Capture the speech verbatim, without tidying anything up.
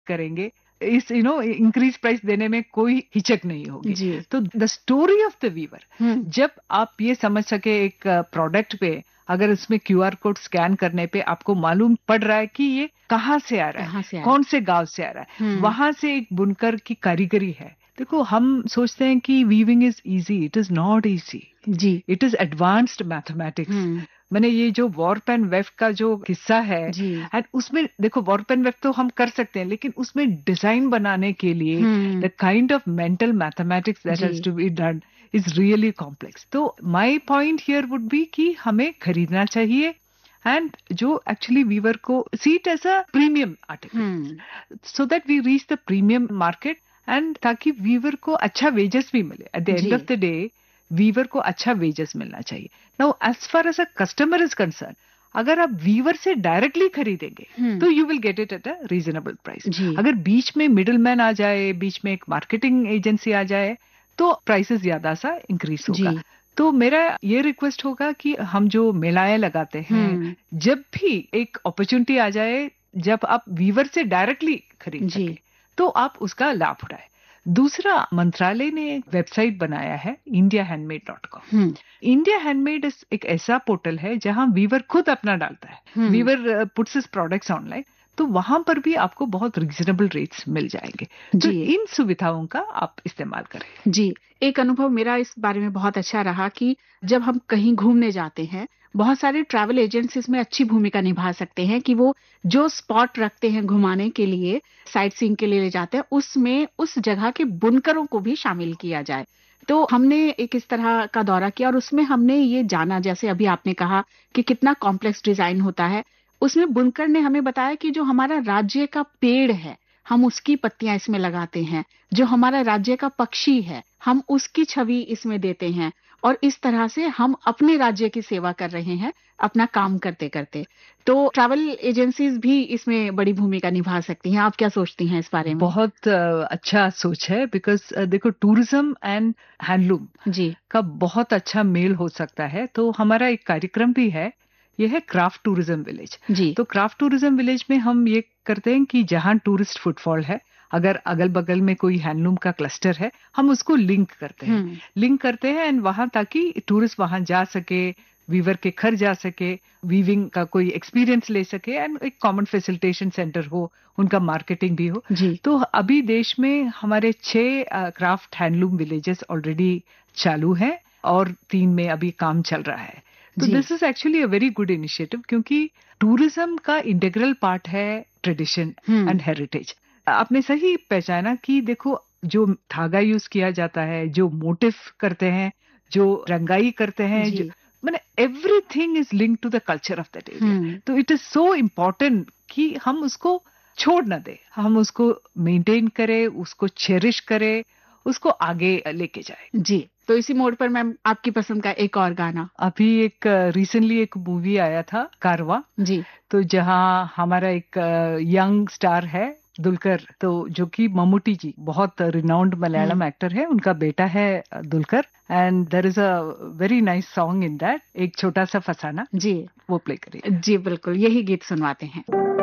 करेंगे, इस you know increase price देने में कोई हिचक नहीं होगी। तो the story of the Weaver, जब आप ये समझ सके एक प्रोडक्ट पे अगर उसमें क्यूआर कोड स्कैन करने पे आपको मालूम पड़ रहा है कि ये कहाँ से आ रहा है, से कौन से गांव से आ रहा है, वहां से एक बुनकर की कारीगरी है। देखो हम सोचते हैं कि weaving is easy, it is not easy ji, it is advanced mathematics. मैंने ये जो वॉर्प एंड वेफ्ट का जो किस्सा है, एंड उसमें देखो वॉर्प एंड वेफ्ट तो हम कर सकते हैं, लेकिन उसमें डिजाइन बनाने के लिए the kind of mental mathematics that has to be done is really complex. तो my point here would be कि हमें खरीदना चाहिए एंड जो एक्चुअली वीवर को see it as a premium article, so that we reach the premium market, and ताकि Weaver को अच्छा वेजेस भी मिले। At the end of the day Weaver को अच्छा वेजेस मिलना चाहिए। Now as far as a customer is concern, अगर आप वीवर से डायरेक्टली खरीदेंगे तो you will get it at a reasonable price. अगर बीच में मिडिल मैन आ जाए, बीच में एक मार्केटिंग एजेंसी आ जाए, तो प्राइसेस ज्यादा सा इंक्रीज होगा। तो मेरा ये रिक्वेस्ट होगा कि हम जो मेलाएं लगाते हैं, जब भी एक अपॉर्चुनिटी आ जाए जब आप वीवर से डायरेक्टली खरीद सके, तो आप उसका लाभ उठाएं। दूसरा, मंत्रालय ने एक वेबसाइट बनाया है India handmade dot com. India handmade एक ऐसा पोर्टल है जहां वीवर खुद अपना डालता है, Weaver puts his products online, तो वहां पर भी आपको बहुत रीजनेबल रेट्स मिल जाएंगे। तो इन सुविधाओं का आप इस्तेमाल करें। जी, एक अनुभव मेरा इस बारे में बहुत अच्छा रहा कि जब हम कहीं घूमने जाते हैं, बहुत सारे ट्रैवल एजेंट्स इसमें अच्छी भूमिका निभा सकते हैं कि वो जो स्पॉट रखते हैं घुमाने के लिए, साइट सीइंग के लिए ले जाते हैं, उसमें उस जगह के बुनकरों को भी शामिल किया जाए। तो हमने एक इस तरह का दौरा किया और उसमें हमने ये जाना, जैसे अभी आपने कहा कि कितना कॉम्प्लेक्स डिजाइन होता है, उसमें बुनकर ने हमें बताया कि जो हमारा राज्य का पेड़ है, हम उसकी पत्तियां इसमें लगाते हैं, जो हमारा राज्य का पक्षी है, हम उसकी छवि इसमें देते हैं, और इस तरह से हम अपने राज्य की सेवा कर रहे हैं अपना काम करते करते। तो ट्रैवल एजेंसीज भी इसमें बड़ी भूमिका निभा सकती हैं। आप क्या सोचती हैं इस बारे में? बहुत uh, अच्छा सोच है, बिकॉज uh, देखो टूरिज्म एंड हैंडलूम जी का बहुत अच्छा मेल हो सकता है। तो हमारा एक कार्यक्रम भी है, ये है क्राफ्ट टूरिज्म विलेज जी। तो क्राफ्ट टूरिज्म विलेज में हम ये करते हैं कि जहां टूरिस्ट फुटफॉल है, अगर अगल बगल में कोई हैंडलूम का क्लस्टर है, हम उसको लिंक करते हैं लिंक करते हैं एंड वहां, ताकि टूरिस्ट वहां जा सके, वीवर के घर जा सके, वीविंग का कोई एक्सपीरियंस ले सके, एंड एक कॉमन फैसिलिटेशन सेंटर हो, उनका मार्केटिंग भी हो जी। तो अभी देश में हमारे छह क्राफ्ट हैंडलूम विलेजेस ऑलरेडी चालू हैं और तीन में अभी काम चल रहा है। तो this is actually a very good initiative, क्योंकि टूरिज्म का इंटीग्रल पार्ट है ट्रेडिशन एंड हेरिटेज। आपने सही पहचाना कि देखो जो धागा यूज किया जाता है, जो मोटिव करते हैं, जो रंगाई करते हैं, जो मैंने everything is link to the culture of that area. तो इट इज सो इम्पोर्टेंट कि हम उसको छोड़ ना दे, हम उसको मेंटेन करें, उसको चेरिश करें, उसको आगे लेके जाए जी। तो इसी मोड पर मैम आपकी पसंद का एक और गाना। अभी एक रिसेंटली एक मूवी आया था कारवा जी, तो जहां हमारा एक यंग स्टार है दुलकर, तो जो कि मम्मूटी जी बहुत रिनाउंड मलयालम एक्टर है, उनका बेटा है Dulquer, and there is a very nice song in that, एक छोटा सा फसाना जी, वो प्ले करिए जी। बिल्कुल, यही गीत सुनवाते हैं।